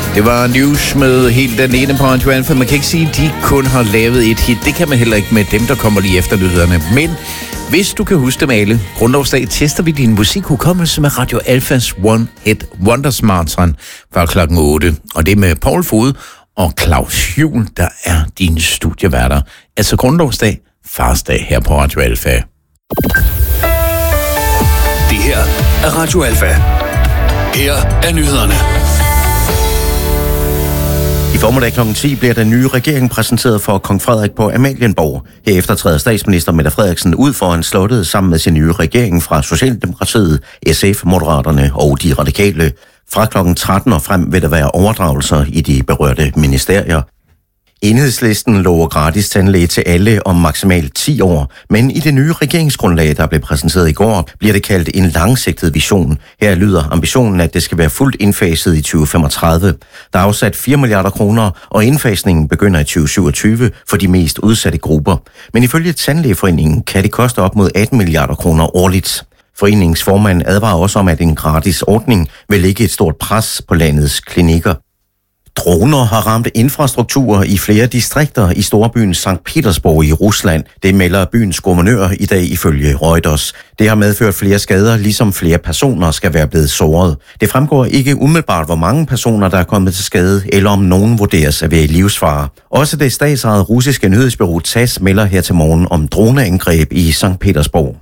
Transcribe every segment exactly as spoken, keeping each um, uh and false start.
Det var News med helt den ene på Radio Alfa. Man kan ikke sige, at de kun har lavet et hit. Det kan man heller ikke med dem, der kommer lige efter nyhederne. Men hvis du kan huske dem alle, grundlovsdag tester vi din musikhukommelse med Radio Alfas One Hit Wonders Marathon fra klokken otte. Og det er med Paul Fod og Claus Juhl, der er dine studieværter. Altså grundlovsdag, farsdag her på Radio Alfa. Det her er Radio Alfa. Her er nyhederne. I formiddag klokken ti bliver den nye regering præsenteret for kong Frederik på Amalienborg. Herefter træder statsminister Mette Frederiksen ud foran slottet sammen med sin nye regering fra Socialdemokratiet, S F, Moderaterne og de radikale. Fra klokken tretten og frem vil der være overdragelser i de berørte ministerier. Enhedslisten lover gratis tandlæge til alle om maksimalt ti år, men i det nye regeringsgrundlag, der blev præsenteret i går, bliver det kaldt en langsigtet vision. Her lyder ambitionen, at det skal være fuldt indfaset i tyve femogtredive. Der er afsat fire milliarder kroner, og indfasningen begynder i tyve syvogtyve for de mest udsatte grupper. Men ifølge Tandlægeforeningen kan det koste op mod atten milliarder kroner årligt. Foreningens formand advarer også om, at en gratis ordning vil lægge et stort pres på landets klinikker. Droner har ramt infrastrukturer i flere distrikter i storbyen Sankt Petersborg i Rusland. Det melder byens guvernør i dag ifølge Reuters. Det har medført flere skader, ligesom flere personer skal være blevet såret. Det fremgår ikke umiddelbart, hvor mange personer, der er kommet til skade, eller om nogen vurderes at være i livsfare. Også det statsejede russiske nyhedsbureau T A S S melder her til morgen om droneangreb i Sankt Petersborg.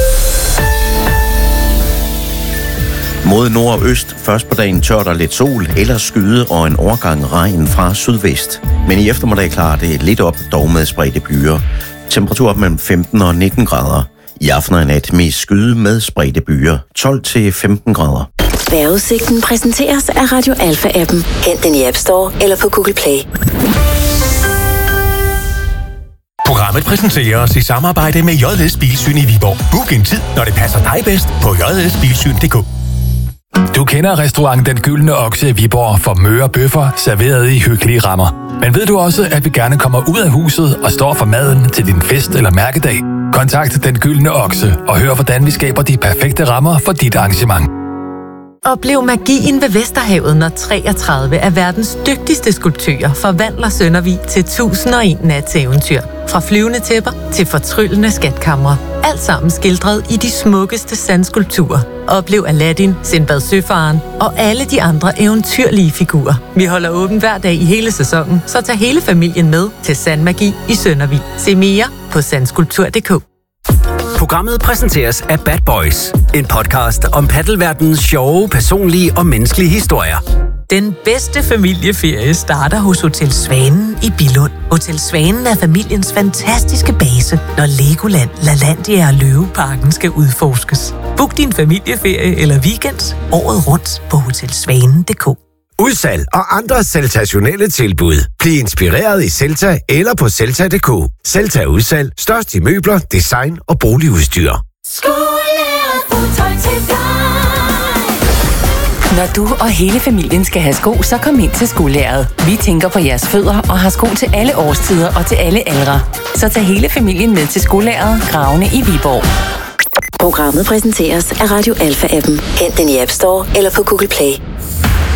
Mod nord og øst, først på dagen tørt og lidt sol, ellers skyde og en overgang regn fra sydvest. Men i eftermiddag klarer det lidt op, dog med spredte byer. Temperatur mellem femten og nitten grader. I aften og nat mest skyde med spredte byer, tolv til femten grader. Vejrudsigten præsenteres af Radio Alfa-appen. Hent den i App Store eller på Google Play. Programmet præsenteres i samarbejde med J S Bilsyn i Viborg. Book en tid, når det passer dig bedst på j s bilsyn punktum d k. Du kender restaurant Den Gyldne Okse i Viborg for møre bøffer serveret i hyggelige rammer. Men ved du også, at vi gerne kommer ud af huset og står for maden til din fest eller mærkedag? Kontakt Den Gyldne Okse og hør, hvordan vi skaber de perfekte rammer for dit arrangement. Oplev magien ved Vesterhavet, når treogtredive af verdens dygtigste skulptører forvandler Søndervig til tusind og en natteventyr. Fra flyvende tæpper til fortryllende skatkamre. Alt sammen skildret i de smukkeste sandskulpturer. Oplev Aladdin, Sinbad Søfaren og alle de andre eventyrlige figurer. Vi holder åben hver dag i hele sæsonen, så tag hele familien med til Sandmagi i Søndervig. Se mere på sandskulptur punktum d k. Programmet præsenteres af Bad Boys, en podcast om paddelverdenens sjove, personlige og menneskelige historier. Den bedste familieferie starter hos Hotel Svanen i Billund. Hotel Svanen er familiens fantastiske base, når Legoland, LaLandia og Løveparken skal udforskes. Book din familieferie eller weekend året rundt på hotel svanen punktum d k. Udsalg og andre sensationelle tilbud. Bliv inspireret i Celta eller på Celta punktum d k. Celta Udsalg. Størst i møbler, design og boligudstyr. Når du og hele familien skal have sko, så kom ind til Skolæret. Vi tænker på jeres fødder og har sko til alle årstider og til alle aldre. Så tag hele familien med til Skolæret, Gravene i Viborg. Programmet præsenteres af Radio Alfa-appen. Hent den i App Store eller på Google Play.